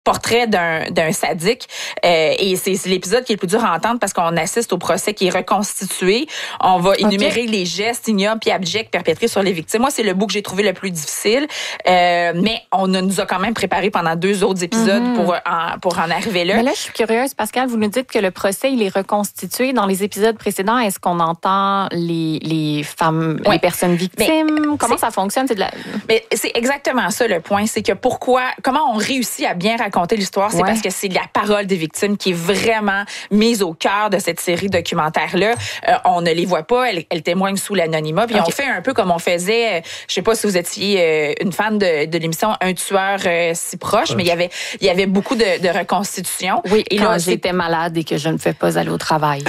portrait d'un sadique et c'est l'épisode qui est le plus dur à entendre parce qu'on assiste au procès qui est reconstitué. On va énumérer les gestes ignobles et abjects perpétrés sur les victimes. Moi, c'est le bout que j'ai trouvé le plus difficile, mais on nous a quand même préparé pendant 2 autres épisodes pour en arriver là. Mais là, je suis curieuse, Pascal, vous nous dites que le procès, il est reconstitué. Dans les épisodes précédents, est-ce qu'on entend les femmes, les personnes victimes? Comment ça fonctionne? Mais c'est exactement ça le point, c'est que comment on réussit à bien raconter l'histoire, c'est parce que c'est la parole des victimes qui est vraiment mise au cœur de cette série documentaire-là. On ne les voit pas, elles témoignent sous l'anonymat, puis on fait un peu comme on faisait, je sais pas si vous étiez une fan de l'émission Un tueur si proche, mais il y avait beaucoup de reconstitution. Oui, et quand j'étais malade et que je ne fais pas aller au travail,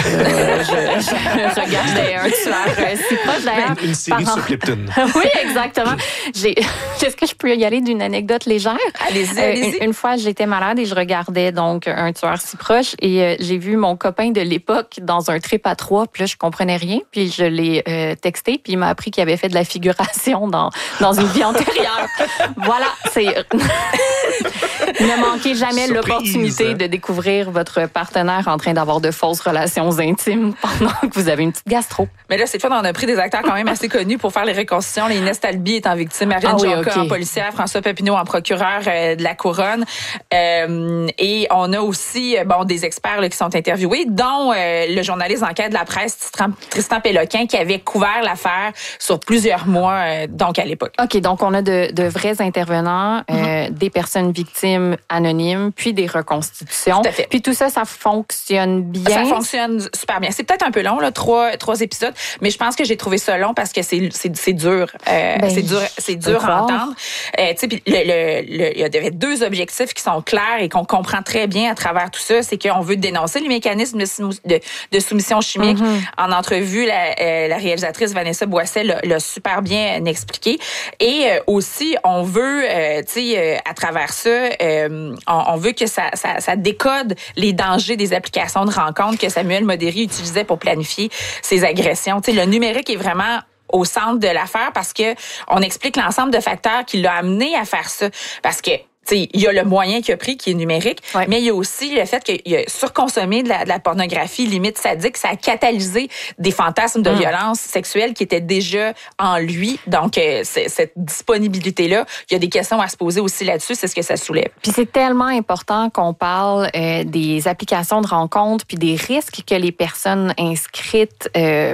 je regardais Un tueur si proche, d'ailleurs. Une série sur Clipton. Oui, exactement. Est-ce que je peux y aller d'une anecdote légère? Allez-y. Une fois, j'étais malade et je regardais donc Un tueur si proche et j'ai vu mon copain de l'époque dans un trip à 3, puis là, je comprenais rien, puis je l'ai texté, puis il m'a appris qu'il avait fait de la figuration dans une vie antérieure. Voilà, c'est... Ne manquez jamais l'opportunité de découvrir votre partenaire en train d'avoir de fausses relations intimes pendant que vous avez une petite gastro. Mais là, cette fois, on a pris des acteurs quand même assez connus pour faire les reconstitutions. Les Inès Talby étant victime, Marianne Jonca en policière, François Papineau en procureur de la Couronne. Et on a aussi des experts là, qui sont interviewés, dont le journaliste d'enquête de la presse, Tristan Péloquin, qui avait couvert l'affaire sur plusieurs mois, donc à l'époque. OK, donc on a de vrais intervenants, des personnes victimes anonymes, puis des reconstitutions. Tout à fait. Puis tout ça, ça fonctionne bien. Ça fonctionne super bien. C'est peut-être un peu long, là, 3 épisodes, mais je pense que j'ai trouvé ça long parce que c'est dur. C'est dur à entendre. Tu sais, puis il y avait 2 objectifs qui sont clairs et qu'on comprend très bien à travers tout ça, c'est qu'on veut dénoncer les mécanismes de soumission chimique. En entrevue, la réalisatrice Vanessa Boisset l'a super bien expliqué. Et aussi, on veut, à travers ça, on veut que ça décode les dangers des applications de rencontres que Samuel Modéry utilisait pour planifier ses agressions. Tu sais, le numérique est vraiment au centre de l'affaire parce que on explique l'ensemble de facteurs qui l'ont amené à faire ça. Parce que il y a le moyen qu'il a pris qui est numérique, mais il y a aussi le fait qu'il a surconsommé de la pornographie limite sadique, ça a catalysé des fantasmes de violence sexuelle qui étaient déjà en lui. Donc, cette disponibilité-là, il y a des questions à se poser aussi là-dessus, c'est ce que ça soulève. Puis c'est tellement important qu'on parle des applications de rencontres puis des risques que les personnes inscrites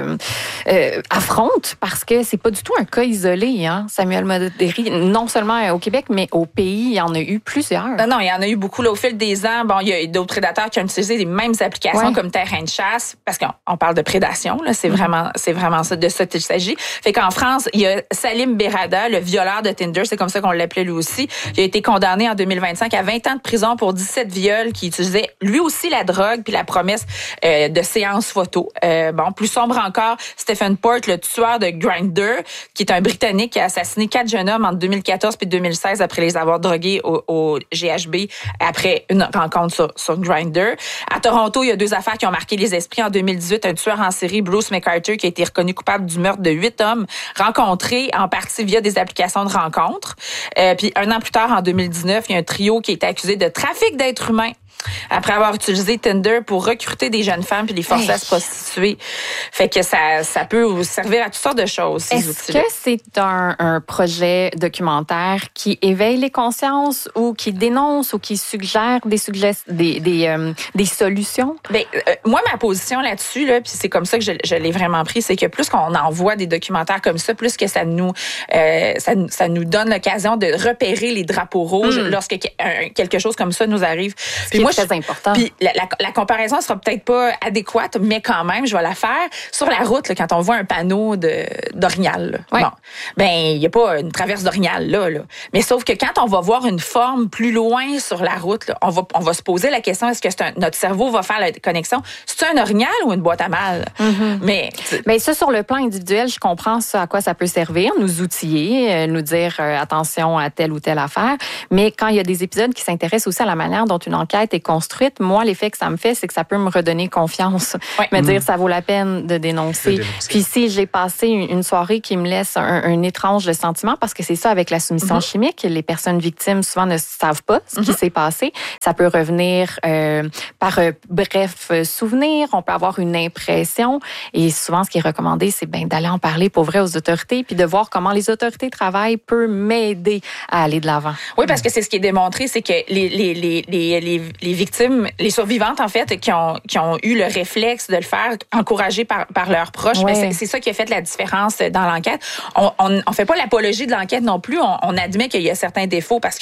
affrontent parce que c'est pas du tout un cas isolé, hein, Samuel Modéry, non seulement au Québec, mais au pays, il y en a eu plusieurs. Non, il y en a eu beaucoup là, au fil des ans. Bon, il y a d'autres prédateurs qui ont utilisé les mêmes applications comme terrain de chasse, parce qu'on parle de prédation, là, c'est vraiment ça, de ça qu'il s'agit. Fait qu'en France, il y a Salim Berrada, le violeur de Tinder, c'est comme ça qu'on l'appelait lui aussi. Il a été condamné en 2025 à 20 ans de prison pour 17 viols qui utilisaient lui aussi la drogue puis la promesse de séances photos. Plus sombre encore, Stephen Port, le tueur de Grindr, qui est un Britannique qui a assassiné 4 jeunes hommes en 2014 puis 2016 après les avoir drogués au GHB après une rencontre sur Grindr. À Toronto, il y a 2 affaires qui ont marqué les esprits. En 2018, un tueur en série, Bruce McArthur, qui a été reconnu coupable du meurtre de 8 hommes rencontrés en partie via des applications de rencontres. Puis 1 an plus tard, en 2019, il y a un trio qui a été accusé de trafic d'êtres humains après avoir utilisé Tinder pour recruter des jeunes femmes puis les forcer à se prostituer. Fait que ça peut servir à toutes sortes de choses, ces outils-là. Est-ce que c'est un projet documentaire qui éveille les consciences ou qui dénonce ou qui suggère des solutions? Moi, ma position là-dessus, là, puis c'est comme ça que je l'ai vraiment pris, c'est que plus qu'on envoie des documentaires comme ça, plus que ça nous donne l'occasion de repérer les drapeaux rouges lorsque quelque chose comme ça nous arrive. Puis moi, très important. Puis la comparaison sera peut-être pas adéquate, mais quand même, je vais la faire. Sur la route, là, quand on voit un panneau d'orignal, il y a pas une traverse d'orignal là. Mais sauf que quand on va voir une forme plus loin sur la route, là, on va se poser la question, est-ce que notre cerveau va faire la connexion? C'est un orignal ou une boîte à mal? Mais ça, sur le plan individuel, je comprends ça, à quoi ça peut servir, nous outiller, nous dire attention à telle ou telle affaire. Mais quand il y a des épisodes qui s'intéressent aussi à la manière dont une enquête est été construite, moi, l'effet que ça me fait, c'est que ça peut me redonner confiance. Me dire, ça vaut la peine de dénoncer. Puis si j'ai passé une soirée qui me laisse un étrange sentiment, parce que c'est ça avec la soumission chimique, les personnes victimes souvent ne savent pas ce qui s'est passé. Ça peut revenir par bref souvenir, on peut avoir une impression. Et souvent, ce qui est recommandé, c'est d'aller en parler pour vrai aux autorités, puis de voir comment les autorités travaillent peut m'aider à aller de l'avant. Oui, parce que c'est ce qui est démontré, c'est que les victimes, les survivantes, en fait, qui ont eu le réflexe de le faire, encouragées par leurs proches, mais c'est ça qui a fait la différence dans l'enquête. On fait pas l'apologie de l'enquête non plus. On admet qu'il y a certains défauts parce que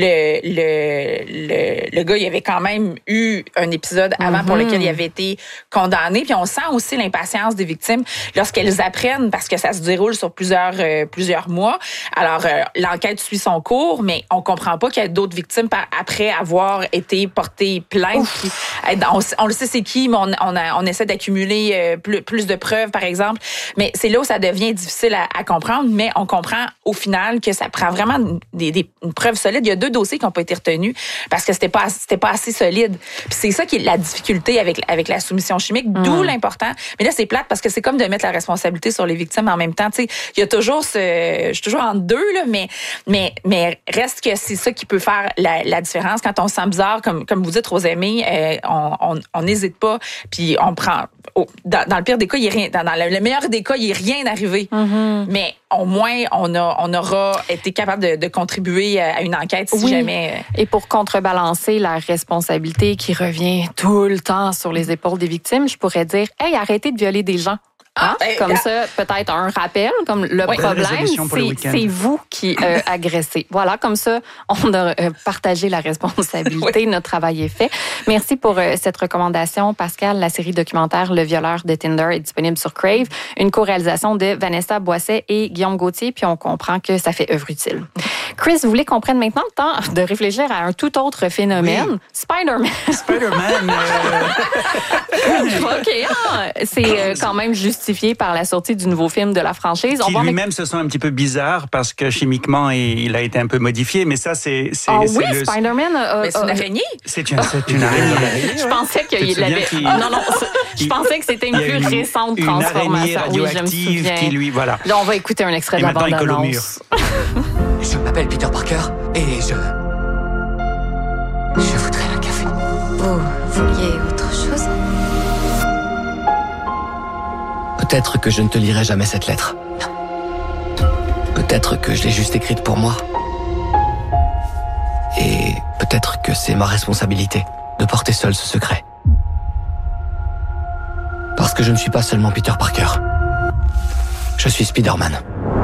le gars, il avait quand même eu un épisode avant pour lequel il avait été condamné. Puis on sent aussi l'impatience des victimes lorsqu'elles apprennent, parce que ça se déroule sur plusieurs mois. Alors, l'enquête suit son cours, mais on comprend pas qu'il y a d'autres victimes après avoir été portées plainte. Puis, on le sait c'est qui, mais on essaie d'accumuler plus de preuves, par exemple. Mais c'est là où ça devient difficile à comprendre, mais on comprend au final que ça prend vraiment une preuve solide. Il y a 2 dossiers qui n'ont pas été retenus parce que c'était pas assez solide. Puis c'est ça qui est la difficulté avec la soumission chimique, d'où l'important. Mais là, c'est plate parce que c'est comme de mettre la responsabilité sur les victimes en même temps. Tu sais, il y a toujours je suis toujours entre deux, là, mais reste que c'est ça qui peut faire la différence. Quand on se sent bizarre, comme vous dites, Rosemée, on n'hésite pas, puis on prend... dans le pire des cas, il y a rien. Dans le meilleur des cas, il n'y a rien arrivé. Mais au moins, on aura été capable de contribuer à une enquête si jamais... Et pour contrebalancer la responsabilité qui revient tout le temps sur les épaules des victimes, je pourrais dire, hey, arrêtez de violer des gens. Comme ça, peut-être un rappel, comme le problème, c'est vous qui agressez. Voilà, comme ça, on a partagé la responsabilité, notre travail est fait. Merci pour cette recommandation, Pascal. La série documentaire Le violeur de Tinder est disponible sur Crave, une co-réalisation de Vanessa Boisset et Guillaume Gauthier, puis on comprend que ça fait œuvre utile. Chris, vous voulez qu'on prenne maintenant le temps de réfléchir à un tout autre phénomène? Spider-Man. Spider-Man. OK, c'est quand même justifié par la sortie du nouveau film de la franchise. Qui lui-même se sent un petit peu bizarre parce que chimiquement, il a été un peu modifié. Mais ça, c'est Spider-Man... c'est une araignée? C'est une araignée. Je pensais qu'il avait... Non, je pensais que c'était une plus récente transformation. Une araignée radioactive qui lui... Voilà. Là, on va écouter un extrait de la bande-annonce. Je m'appelle Peter Parker et je voudrais un café. Vous vouliez autre chose? Peut-être que je ne te lirai jamais cette lettre. Peut-être que je l'ai juste écrite pour moi. Et peut-être que c'est ma responsabilité de porter seul ce secret. Parce que je ne suis pas seulement Peter Parker. Je suis Spider-Man.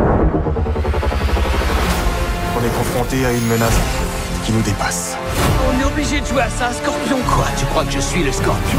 On est confronté à une menace qui nous dépasse. On est obligé de jouer à ça, Scorpion. Quoi, tu crois que je suis le Scorpion?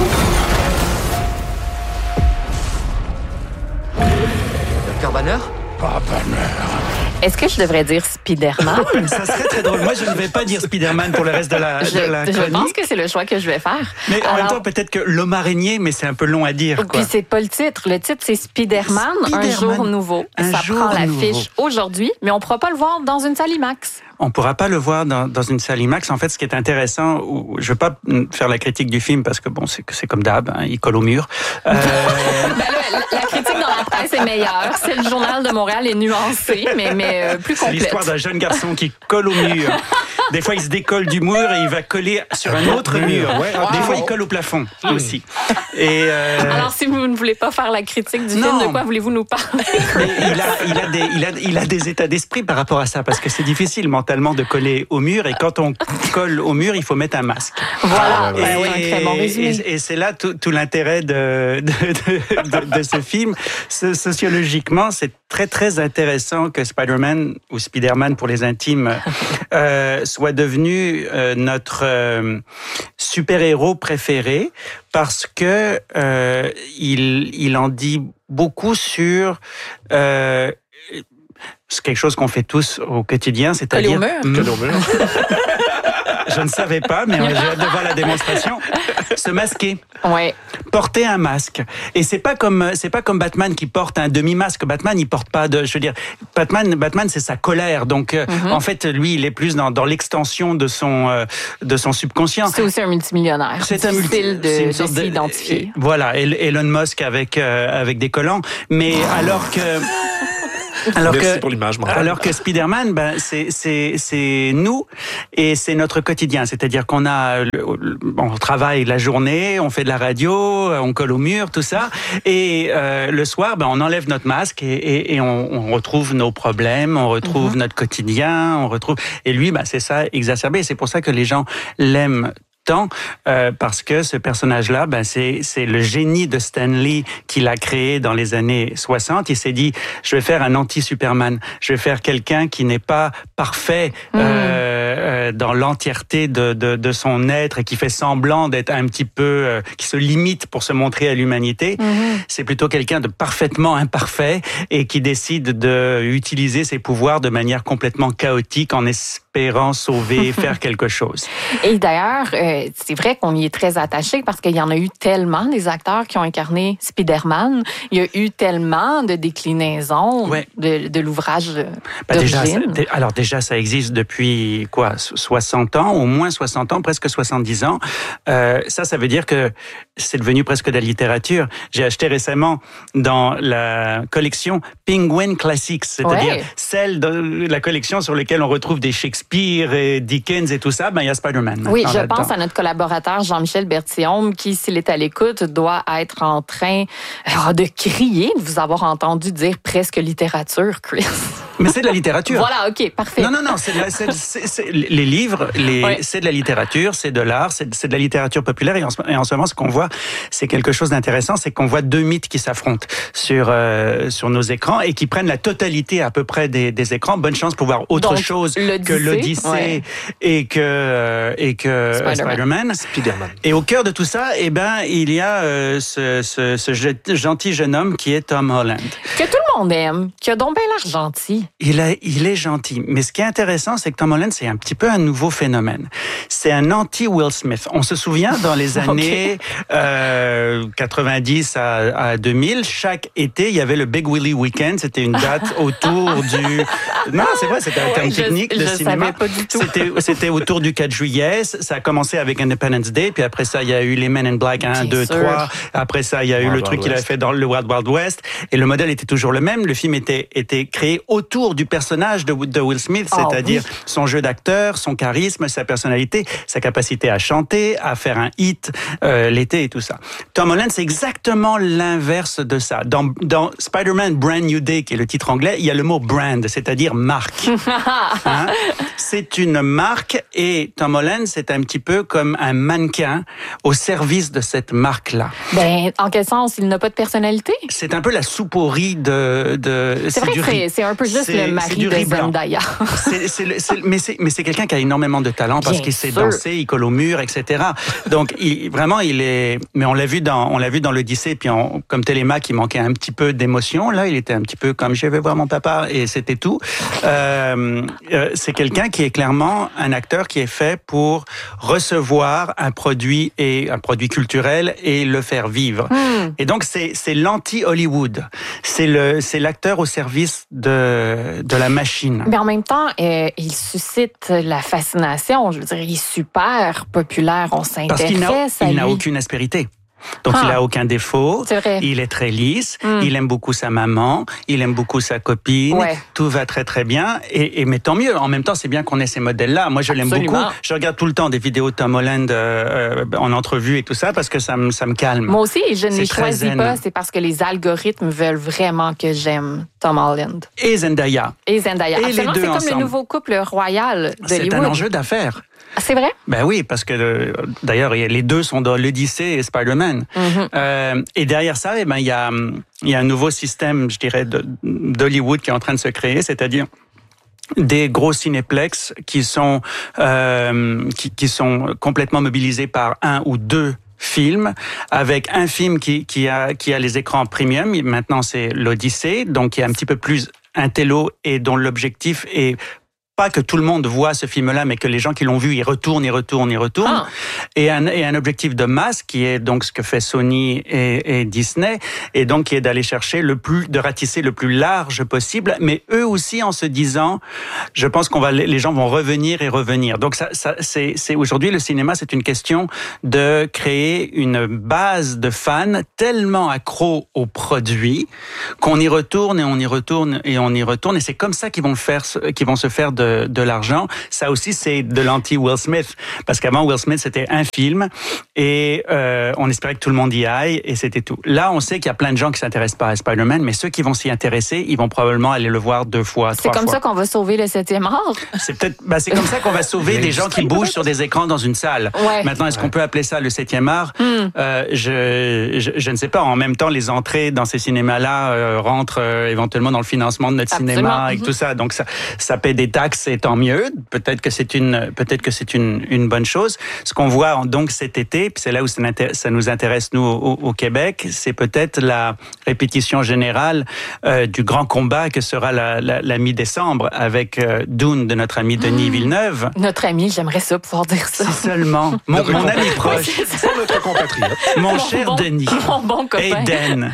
Dr. Banner? Pas Banner. Est-ce que je devrais dire Spider-Man? Ça serait très drôle. Moi, je ne vais pas dire Spider-Man pour le reste de la chronique. Je pense que c'est le choix que je vais faire. Mais en même temps, peut-être que l'homme araignée, mais c'est un peu long à dire. Quoi. Puis c'est pas le titre. Le titre, c'est Spider-Man, un jour nouveau. Ça prend l'affiche aujourd'hui, mais on pourra pas le voir dans une salle IMAX. On ne pourra pas le voir dans une salle IMAX. En fait, ce qui est intéressant, je ne veux pas faire la critique du film parce que bon, c'est comme d'hab, il colle au mur. La critique dans la presse est meilleure. C'est le Journal de Montréal est nuancé, mais plus complète. C'est l'histoire d'un jeune garçon qui colle au mur. Des fois, il se décolle du mur et il va coller sur un autre mur. Des fois, il colle au plafond aussi. Et alors, si vous ne voulez pas faire la critique du film, de quoi voulez-vous nous parler? Il a des états d'esprit par rapport à ça parce que c'est difficile mentalement de coller au mur et quand on colle au mur, il faut mettre un masque. Voilà, c'est un très bon résumé. Et c'est là tout l'intérêt de ce film. Sociologiquement, c'est très très intéressant que Spider-Man ou Spider-Man pour les intimes soit devenu notre super-héros préféré parce que il en dit beaucoup sur c'est quelque chose qu'on fait tous au quotidien, c'est-à-dire... Coller au mur. Je ne savais pas, mais j'ai hâte de voir la démonstration. Se masquer. Ouais. porter un masque. Et c'est pas comme Batman qui porte un demi-masque. Batman, il porte pas je veux dire, Batman, c'est sa colère. Donc, en fait, lui, il est plus dans l'extension de son subconscient. C'est aussi un multimillionnaire. C'est difficile de s'identifier. Voilà, Elon Musk avec des collants. Mais Merci pour l'image, alors que Spider-Man, c'est nous et c'est notre quotidien. C'est-à-dire qu'on on travaille la journée, on fait de la radio, on colle au mur, tout ça. Et le soir, on enlève notre masque et on retrouve nos problèmes, on retrouve notre quotidien, Et lui, c'est ça exacerbé. C'est pour ça que les gens l'aiment tant, parce que ce personnage-là, c'est le génie de Stan Lee qui l'a créé dans les années 60. Il s'est dit, je vais faire un anti-Superman. Je vais faire quelqu'un qui n'est pas parfait dans l'entièreté de son être et qui fait semblant d'être un petit peu, qui se limite pour se montrer à l'humanité. C'est plutôt quelqu'un de parfaitement imparfait et qui décide d'utiliser ses pouvoirs de manière complètement chaotique en espérant sauver, faire quelque chose. Et d'ailleurs, c'est vrai qu'on y est très attaché parce qu'il y en a eu tellement des acteurs qui ont incarné Spider-Man. Il y a eu tellement de déclinaisons de l'ouvrage d'origine. Déjà, ça existe depuis 60 ans, au moins 60 ans, presque 70 ans. Ça veut dire que c'est devenu presque de la littérature. J'ai acheté récemment dans la collection Penguin Classics, c'est-à-dire celle de la collection sur laquelle on retrouve des Shakespeare et Dickens et tout ça. Il y a Spider-Man. Oui, je pense à notre collaborateur Jean-Michel Berthiaume qui, s'il est à l'écoute, doit être en train de crier de vous avoir entendu dire presque littérature, Chris. Mais c'est de la littérature. Voilà, OK, parfait. Non, les livres, c'est de la littérature, c'est de l'art, c'est de la littérature populaire. Et en ce moment, ce qu'on voit, c'est quelque chose d'intéressant, c'est qu'on voit deux mythes qui s'affrontent sur nos écrans et qui prennent la totalité à peu près des écrans. Bonne chance pour voir autre chose que l'Odyssée et que Spider-Man. Et au cœur de tout ça, il y a ce gentil jeune homme qui est Tom Holland. Que tout le monde aime, qui a donc bien l'air gentil. Il est gentil. Mais ce qui est intéressant, c'est que Tom Holland, c'est un petit peu un nouveau phénomène. C'est un anti-Will Smith. On se souvient, dans les années 90 à 2000, chaque été, il y avait le Big Willie Weekend. C'était une date autour du... Non, c'est vrai, c'était un terme technique de cinéma. Savais pas du tout. C'était autour du 4 juillet. Ça a commencé avec Independence Day, puis après ça, il y a eu les Men in Black 1, 2, 3. Après ça, il y a eu le truc qu'il avait fait dans le Wild Wild West. Et le modèle était toujours le même. Le film était créé autour du personnage de Will Smith, c'est-à-dire son jeu d'acteur, son charisme, sa personnalité, sa capacité à chanter, à faire un hit l'été et tout ça. Tom Holland, c'est exactement l'inverse de ça. Dans Spider-Man Brand New Day, qui est le titre anglais, il y a le mot brand, c'est-à-dire marque. C'est une marque et Tom Holland, c'est un petit peu comme un mannequin au service de cette marque-là. En quel sens? Il n'a pas de personnalité? C'est un peu la souperie de c'est vrai que c'est un peu juste le mari de Zendaya. Mais c'est quelqu'un qui a énormément de talent parce qu'il sait danser, il colle au mur, etc. Donc il est. Mais on l'a vu dans l'Odyssée, puis comme Télémaque, il manquait un petit peu d'émotion. Là, il était un petit peu comme je vais voir mon papa et c'était tout. C'est quelqu'un qui est clairement un acteur qui est fait pour recevoir un produit culturel et le faire vivre. Et donc c'est l'anti-Hollywood. C'est l'acteur au service de la machine. Mais en même temps, il suscite la fascination. Je veux dire, il est super populaire. On s'intéresse à lui. Parce qu'il n'a aucune aspérité. Donc, il n'a aucun défaut. C'est vrai. Il est très lisse. Il aime beaucoup sa maman. Il aime beaucoup sa copine. Ouais. Tout va très, très bien. Mais tant mieux. En même temps, c'est bien qu'on ait ces modèles-là. Moi, je l'aime beaucoup. Je regarde tout le temps des vidéos de Tom Holland en entrevue et tout ça parce que ça me calme. Moi aussi, je ne les choisis pas. C'est parce que les algorithmes veulent vraiment que j'aime Tom Holland. Et Zendaya. Et les deux ensemble. C'est comme le nouveau couple royal d'Hollywood. C'est un enjeu d'affaires. Ah, c'est vrai? Ben oui, parce que d'ailleurs, les deux sont dans l'Odyssée et Spider-Man. Et derrière ça, il y a un nouveau système, je dirais, d'Hollywood qui est en train de se créer, c'est-à-dire des gros cinéplex qui sont complètement mobilisés par un ou deux films, avec un film qui a les écrans premium. Maintenant, c'est l'Odyssée, donc qui est un petit peu plus intello et dont l'objectif est pas que tout le monde voit ce film-là, mais que les gens qui l'ont vu, ils retournent. Ah. Et un objectif de masse qui est donc ce que fait Sony et Disney, et donc qui est d'aller chercher de ratisser le plus large possible, mais eux aussi en se disant, je pense les gens vont revenir. Donc c'est aujourd'hui le cinéma, c'est une question de créer une base de fans tellement accros au produit qu'on y retourne et c'est comme ça qu'ils vont se faire de l'argent. Ça aussi c'est de l'anti Will Smith, parce qu'avant Will Smith c'était un film et on espérait que tout le monde y aille et c'était tout. Là on sait qu'il y a plein de gens qui s'intéressent pas à Spider-Man, mais ceux qui vont s'y intéresser, ils vont probablement aller le voir 2 fois, 3 fois. C'est comme ça qu'on va sauver le 7e art. C'est comme ça qu'on va sauver des gens qui bougent sur des écrans dans une salle. Ouais. Maintenant, est-ce qu'on peut appeler ça le 7e art? Je ne sais pas. En même temps, les entrées dans ces cinémas-là rentrent éventuellement dans le financement de notre cinéma et tout ça. Donc ça paie des taxes et tant mieux. Peut-être que c'est une bonne chose. Ce qu'on voit donc cet été, puis c'est là où ça nous intéresse nous au Québec, c'est peut-être la répétition générale du grand combat que sera la mi-décembre avec Dune de notre ami Denis Villeneuve. Notre ami, j'aimerais ça pouvoir dire ça. Si seulement. Mon ami proche. Pour notre compatriote. Mon cher Denis. Mon bon copain. Eden.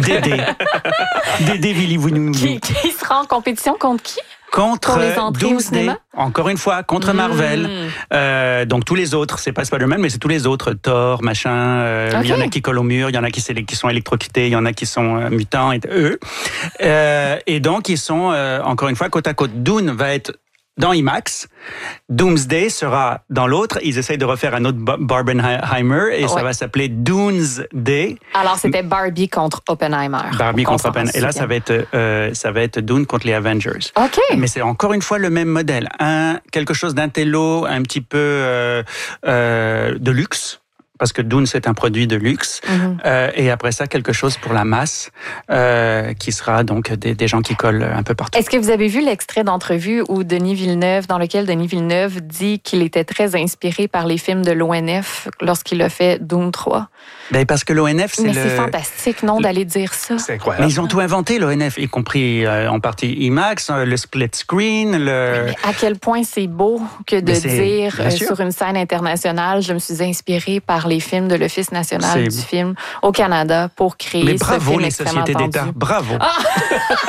Dédé Villeneuve. Qui sera en compétition contre qui? Contre les entrées au Doomsday, cinéma? encore une fois, contre Marvel. Donc tous les autres, c'est pas Spider-Man, mais c'est tous les autres, Thor, machin. Il y en a qui collent au mur, il y en a qui sont électrocutés, il y en a qui sont mutants, et eux. Et donc ils sont, encore une fois, côte à côte. Dune va être dans IMAX. Doomsday sera dans l'autre. Ils essayent de refaire un autre Barbenheimer et ça va s'appeler Doomsday. Alors, c'était Barbie contre Oppenheimer. Barbie contre Oppenheimer. Et là, ça va être Dune contre les Avengers. OK. Mais c'est encore une fois le même modèle. Quelque chose d'intello, un petit peu de luxe. Parce que Dune, c'est un produit de luxe. Et après ça, quelque chose pour la masse, qui sera donc des gens qui collent un peu partout. Est-ce que vous avez vu l'extrait d'entrevue dans lequel Denis Villeneuve dit qu'il était très inspiré par les films de l'ONF lorsqu'il a fait Dune 3? Ben parce que l'ONF, c'est c'est fantastique, non, d'aller dire ça? C'est incroyable. Mais ils ont tout inventé, l'ONF, y compris en partie IMAX, le split screen, Mais à quel point c'est beau que de dire sur une scène internationale, je me suis inspiré par les films de l'Office national du film au Canada pour créer ce film extrêmement attendu. Mais bravo les sociétés d'État, bravo.